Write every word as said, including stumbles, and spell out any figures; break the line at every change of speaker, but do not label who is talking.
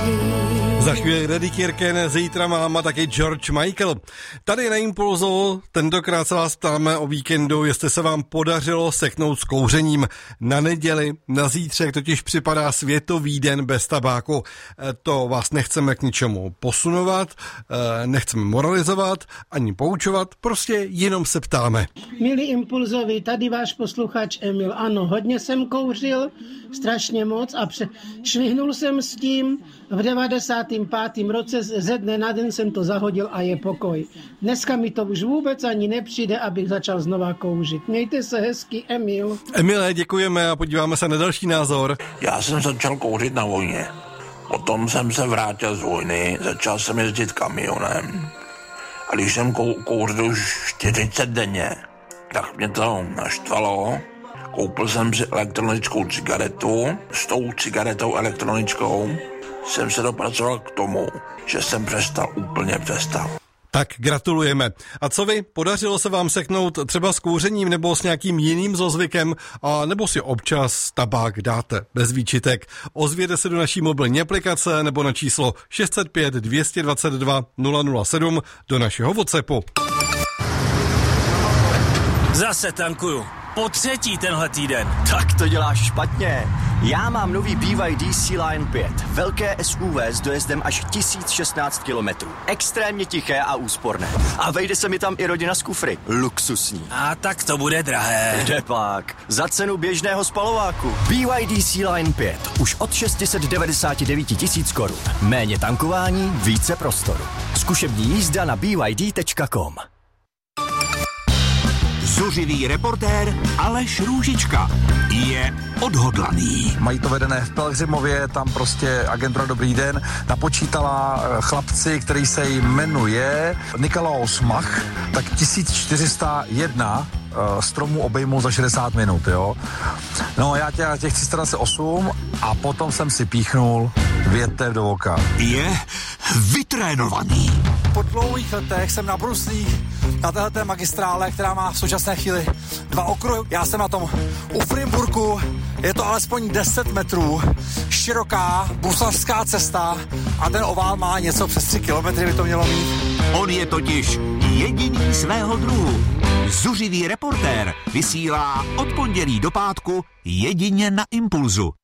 Za chvíli Reddy Kirken, zítra máma taky George Michael. Tady na Impulzu tentokrát se vás ptáme o víkendu, jestli se vám podařilo seknout s kouřením. Na neděli, na zítřek totiž připadá Světový den bez tabáku. To vás nechceme k ničemu posunovat, nechceme moralizovat, ani poučovat, prostě jenom se ptáme.
Milí Impulzovi, tady váš posluchač Emil. Ano, hodně jsem kouřil, strašně moc a pře- švihnul jsem s tím. V devadesátém pátém roce ze dne na den jsem to zahodil a je pokoj. Dneska mi to už vůbec ani nepřijde, abych začal znova kouřit. Mějte se hezky, Emil.
Emile, děkujeme a podíváme se na další názor.
Já jsem začal kouřit na vojně. Potom jsem se vrátil z vojny, začal jsem jezdit kamionem. A když jsem kou- kouřil už čtyřicet denně, tak mě to naštvalo. Koupil jsem si elektronickou cigaretu. S tou cigaretou elektronickou jsem se dopracoval k tomu, že jsem přestal, úplně přestal.
Tak gratulujeme. A co vy? Podařilo se vám seknout třeba s kouřením nebo s nějakým jiným zlozvykem, a nebo si občas tabák dáte bez výčitek? Ozvěte se do naší mobilní aplikace nebo na číslo šest set pět dvě stě dvacet dva nula nula sedm do našeho WhatsAppu.
Zase tankuju. Po třetí tenhle týden.
Tak to děláš špatně. Já mám nový B Y D C-Line pět. Velké S U V s dojezdem až tisíc šestnáct kilometrů. Extrémně tiché a úsporné. A vejde se mi tam i rodina z kufry. Luxusní.
A tak to bude drahé.
Kde pak? Za cenu běžného spalováku. B Y D C-Line pět. Už od šest set devadesát devět tisíc korun. Méně tankování, více prostoru. Zkušební jízda na b y d tečka com.
Zuřivý reportér Aleš Růžička je odhodlaný.
Mají to vedené v Pelhřimově, tam prostě agentura Dobrý den napočítala chlapci, který se jmenuje Nikolaus Mach, tak tisíc čtyři sta jedna stromů obejmul za šedesát minut, jo. No já těch, těch tři sta dvacet osm a potom jsem si píchnul větev do oka.
Je vytrénovaný.
Po dlouhých letech jsem nabruslý na téhleté magistrále, která má v současné chvíli dva okruhy. Já jsem na tom u Frimburku, je to alespoň deset metrů, široká bruslařská cesta a ten ovál má něco přes tři kilometry, by to mělo mít.
On je totiž jediný svého druhu. Zuřivý reportér vysílá od pondělí do pátku jedině na Impulzu.